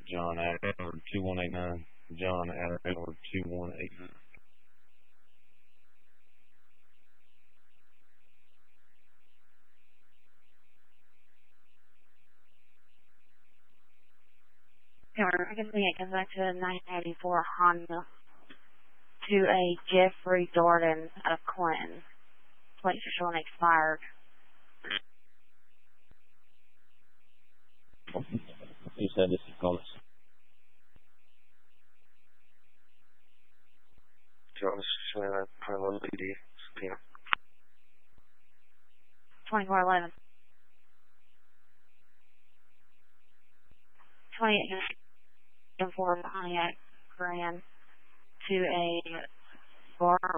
John Adler 2189. John Adler 2189. I can see it goes back to a 1984 Honda to a Jeffrey Darden of Clinton. Plates are showing expired. You said this is called Jonas Harlan Lady. 2411. 28 Pontiac Grand to a bar